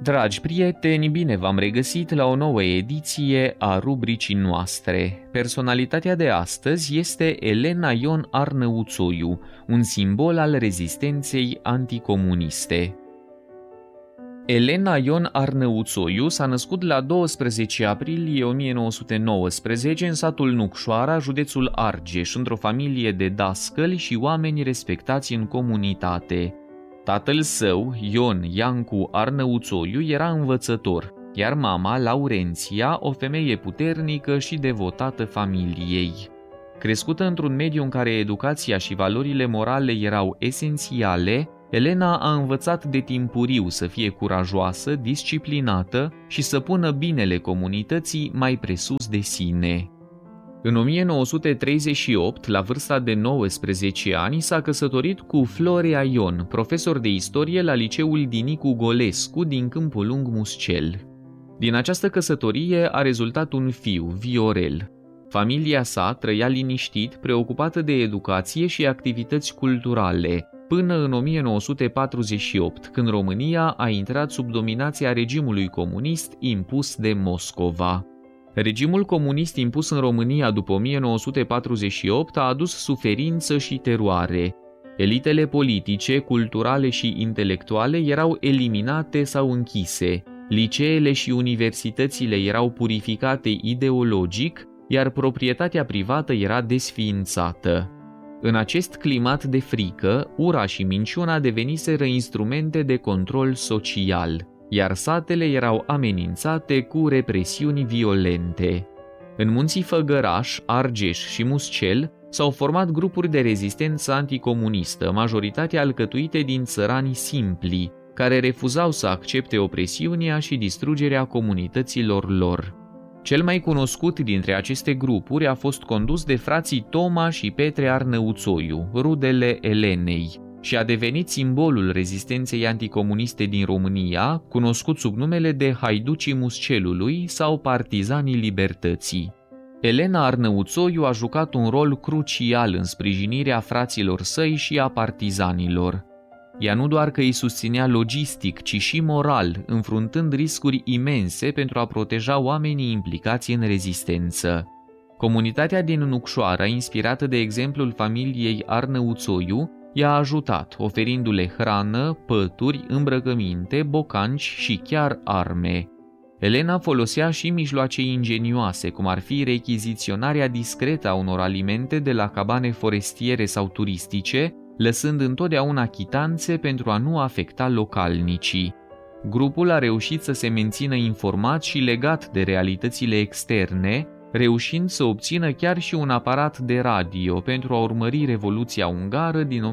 Dragi prieteni, bine v-am regăsit la o nouă ediție a rubricii noastre. Personalitatea de astăzi este Elena Ion Arnăuțoiu, un simbol al rezistenței anticomuniste. Elena Ion Arnăuțoiu s-a născut la 12 aprilie 1919 în satul Nucșoara, județul Argeș, într-o familie de dascăli și oameni respectați în comunitate. Tatăl său, Ion Iancu Arnăuțoiu, era învățător, iar mama, Laurenția, o femeie puternică și devotată familiei. Crescută într-un mediu în care educația și valorile morale erau esențiale, Elena a învățat de timpuriu să fie curajoasă, disciplinată și să pună binele comunității mai presus de sine. În 1938, la vârsta de 19 ani, s-a căsătorit cu Florea Ion, profesor de istorie la liceul Dinicu Golescu din Câmpul Lung Muscel. Din această căsătorie a rezultat un fiu, Viorel. Familia sa trăia liniștit, preocupată de educație și activități culturale, până în 1948, când România a intrat sub dominația regimului comunist impus de Moscova. Regimul comunist impus în România după 1948 a adus suferință și teroare. Elitele politice, culturale și intelectuale erau eliminate sau închise, liceele și universitățile erau purificate ideologic, iar proprietatea privată era desființată. În acest climat de frică, ura și minciuna deveniseră instrumente de control social, iar satele erau amenințate cu represiuni violente. În munții Făgăraș, Argeș și Muscel s-au format grupuri de rezistență anticomunistă, majoritatea alcătuite din țărani simpli, care refuzau să accepte opresiunea și distrugerea comunităților lor. Cel mai cunoscut dintre aceste grupuri a fost condus de frații Toma și Petre Arnăuțoiu, rudele Elenei, și a devenit simbolul rezistenței anticomuniste din România, cunoscut sub numele de Haiducii Muscelului sau Partizanii Libertății. Elena Arnăuțoiu a jucat un rol crucial în sprijinirea fraților săi și a partizanilor. Ea nu doar că îi susținea logistic, ci și moral, înfruntând riscuri imense pentru a proteja oamenii implicați în rezistență. Comunitatea din Nucșoara, inspirată de exemplul familiei Arnăuțoiu, i-a ajutat, oferindu-le hrană, pături, îmbrăcăminte, bocanci și chiar arme. Elena folosea și mijloace ingenioase, cum ar fi rechiziționarea discretă a unor alimente de la cabane forestiere sau turistice, lăsând întotdeauna chitanțe pentru a nu afecta localnicii. Grupul a reușit să se mențină informat și legat de realitățile externe, reușind să obțină chiar și un aparat de radio pentru a urmări Revoluția Ungară din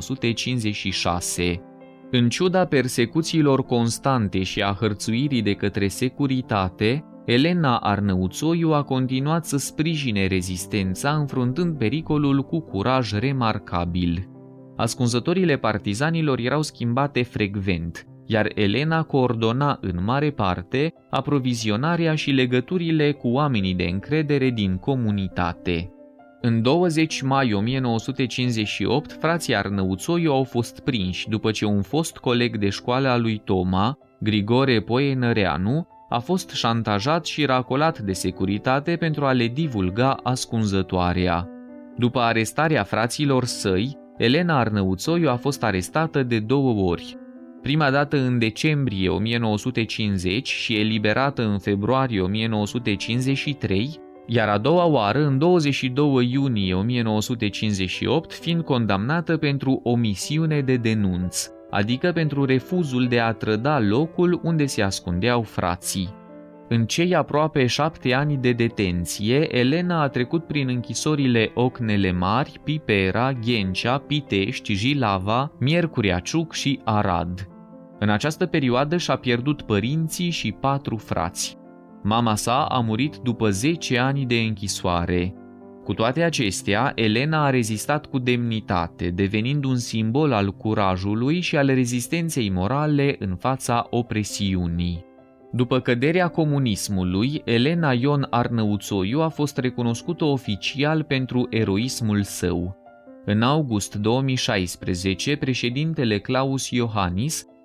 1956. În ciuda persecuțiilor constante și a hărțuirii de către securitate, Elena Arnăuțoiu a continuat să sprijine rezistența, înfruntând pericolul cu curaj remarcabil. Ascunzătorile partizanilor erau schimbate frecvent, iar Elena coordona în mare parte aprovizionarea și legăturile cu oamenii de încredere din comunitate. În 20 mai 1958, frații Arnăuțoiu au fost prinși după ce un fost coleg de școală al lui Toma, Grigore Poenăreanu, a fost șantajat și racolat de securitate pentru a le divulga ascunzătoarea. După arestarea fraților săi, Elena Arnăuțoiu a fost arestată de 2 ori. Prima dată în decembrie 1950 și eliberată în februarie 1953, iar a doua oară în 22 iunie 1958, fiind condamnată pentru omisiune de denunț, adică pentru refuzul de a trăda locul unde se ascundeau frații. În cei aproape 7 ani de detenție, Elena a trecut prin închisorile Ocnele Mari, Pipera, Ghencea, Pitești, Jilava, Miercurea Ciuc și Arad. În această perioadă și-a pierdut părinții și 4 frați. Mama sa a murit după 10 ani de închisoare. Cu toate acestea, Elena a rezistat cu demnitate, devenind un simbol al curajului și al rezistenței morale în fața opresiunii. După căderea comunismului, Elena Ion Arnăuțoiu a fost recunoscută oficial pentru eroismul său. În august 2016, președintele Klaus Iohannis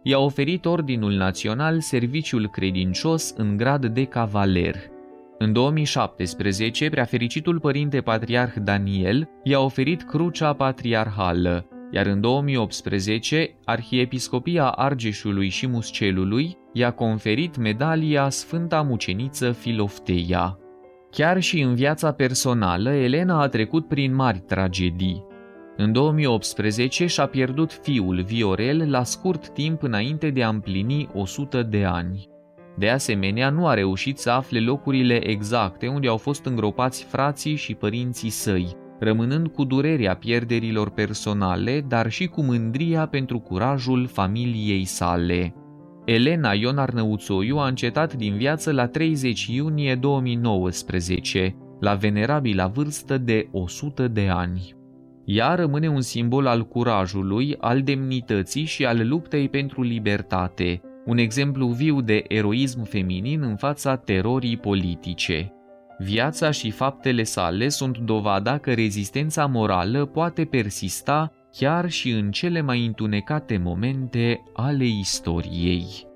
i-a oferit Ordinul Național Serviciul Credincios în grad de cavaler. În 2017, preafericitul părinte patriarh Daniel i-a oferit Crucea Patriarhală, iar în 2018, Arhiepiscopia Argeșului și Muscelului i-a conferit medalia Sfânta Muceniță Filofteia. Chiar și în viața personală, Elena a trecut prin mari tragedii. În 2018 și-a pierdut fiul Viorel la scurt timp înainte de a împlini 100 de ani. De asemenea, nu a reușit să afle locurile exacte unde au fost îngropați frații și părinții săi, rămânând cu durerea pierderilor personale, dar și cu mândria pentru curajul familiei sale. Elena Ion Arnăuțoiu a încetat din viață la 30 iunie 2019, la venerabila vârstă de 100 de ani. Ea rămâne un simbol al curajului, al demnității și al luptei pentru libertate, un exemplu viu de eroism feminin în fața terorii politice. Viața și faptele sale sunt dovada că rezistența morală poate persista chiar și în cele mai întunecate momente ale istoriei.